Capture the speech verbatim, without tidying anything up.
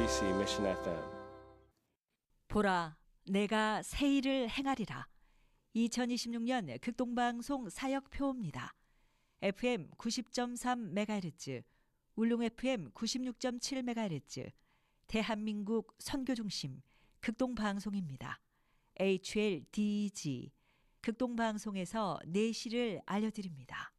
엠비씨 Mission 에프엠. 보라, 내가 새 일을 행하리라. 이천이십육 년 극동방송 사역표입니다. 에프엠 구십 점 삼 메가헤르츠, 울릉 에프엠 구십육 점 칠 메가헤르츠, 대한민국 선교중심 극동방송입니다. 에이치엘디이지 극동방송에서 내시를 알려드립니다.